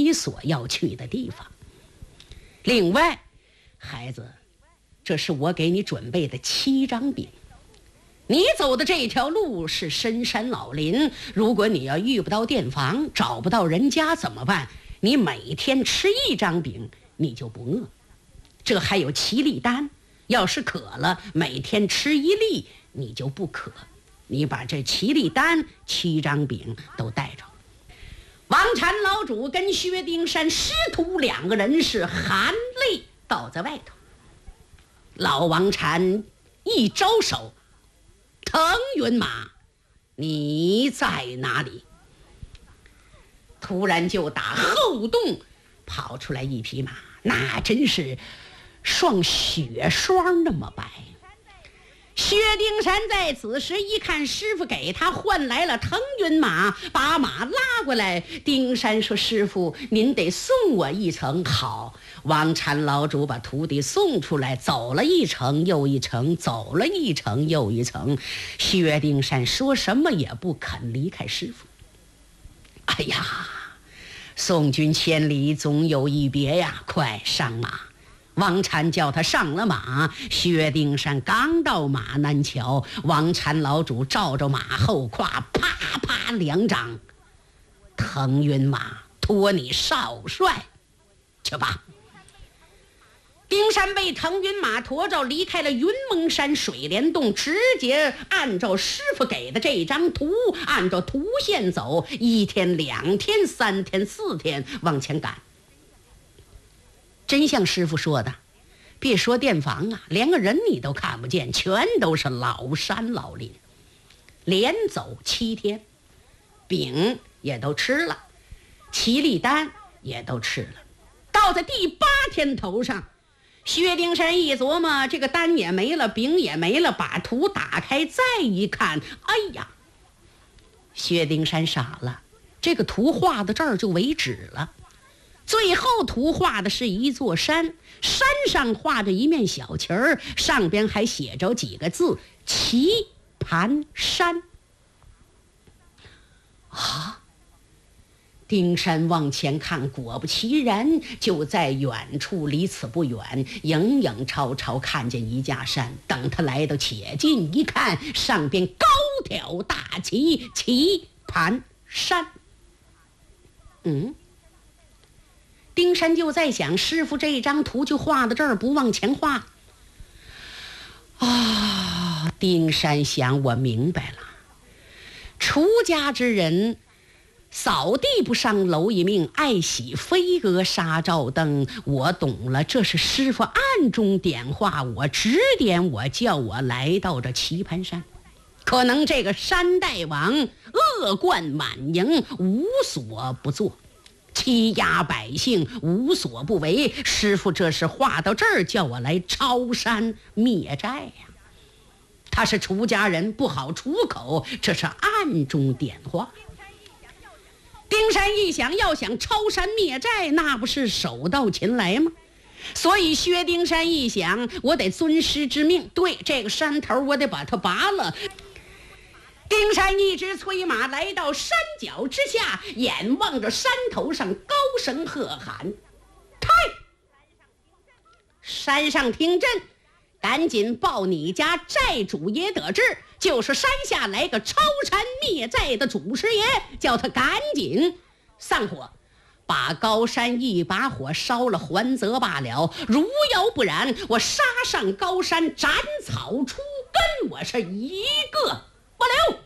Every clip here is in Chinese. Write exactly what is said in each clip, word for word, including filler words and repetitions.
你所要去的地方。另外，孩子，这是我给你准备的七张饼。你走的这条路是深山老林，如果你要遇不到店房，找不到人家怎么办？你每天吃一张饼，你就不饿。这还有奇力丹，要是渴了，每天吃一粒，你就不渴。你把这奇力丹七张饼都带着。王禅老主跟薛丁山师徒两个人是含泪倒在外头。老王禅一招手，腾云马，你在哪里？突然就打后洞跑出来一匹马，那真是双雪霜那么白。薛丁山在此时一看师傅给他换来了腾云马，把马拉过来。丁山说：师傅，您得送我一程。好，王禅老主把徒弟送出来，走了一程又一程，走了一程又一程。薛丁山说什么也不肯离开师傅。哎呀，送君千里总有一别呀，快上马。王禅叫他上了马，薛丁山刚到马南桥，王禅老主照着马后胯，啪啪两掌。腾云马，托你少帅去吧。丁山被腾云马驮着离开了云蒙山水帘洞，直接按照师傅给的这张图，按照图线走，一天两天三天四天往前赶。真像师傅说的，别说店房啊，连个人你都看不见，全都是老山老林。连走七天，饼也都吃了，奇力丹也都吃了。到在第八天头上，薛丁山一琢磨，这个丹也没了，饼也没了，把图打开再一看，哎呀，薛丁山傻了，这个图画到这儿就为止了。最后图画的是一座山，山上画着一面小旗儿，上边还写着几个字：棋盘山。啊！丁山往前看，果不其然，就在远处离此不远，影影绰绰看见一架山。等他来到且近一看，上边高挑大旗，棋盘山。嗯，丁山就在想，师傅这张图就画到这儿，不往前画啊。丁山想，我明白了，出家之人扫地不上楼一命，爱惜飞蛾杀照灯。我懂了，这是师傅暗中点化我，指点我，叫我来到这棋盘山。可能这个山大王恶贯满盈，无所不作，欺压百姓，无所不为。师傅这是画到这儿，叫我来抄山灭寨呀。他是出家人，不好出口，这是暗中点化。丁山一想，要想抄山灭寨，那不是手到擒来吗？所以薛丁山一想，我得尊师之命，对，这个山头我得把它拔了。丁山一直催马来到山脚之下，眼望着山头上，高声喝喊：开！山上听阵，赶紧报你家寨主爷得知，就是山下来个抄山灭寨的祖师爷，叫他赶紧上火，把高山一把火烧了还则罢了，如要不然，我杀上高山斩草除根，我是一个不留。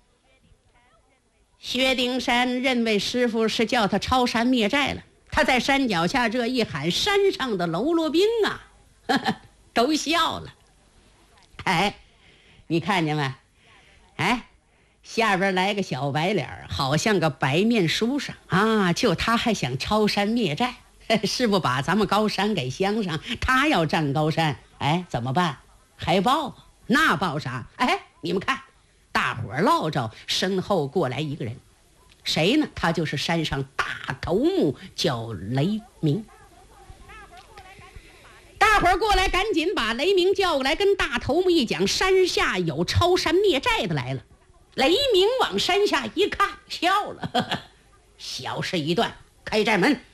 薛丁山认为师傅是叫他抄山灭寨了，他在山脚下这一喊，山上的喽啰兵啊呵呵都笑了。哎，你看见没？哎，下边来个小白脸，好像个白面书生啊，就他还想抄山灭寨，师傅把咱们高山给镶上，他要占高山，哎，怎么办？还报？那报啥？哎，你们看，大伙儿落着，身后过来一个人，谁呢？他就是山上大头目，叫雷鸣。大伙儿过来，赶紧把雷鸣叫过来，跟大头目一讲，山下有抄山灭寨的来了。雷鸣往山下一看，笑了，呵呵，小事一段，开寨门，